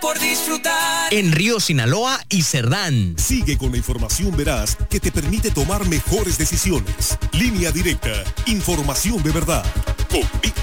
por disfrutar. En Río Sinaloa y Cerdán. Sigue con la información veraz que te permite tomar mejores decisiones. Línea Directa, información de verdad. Con Víctor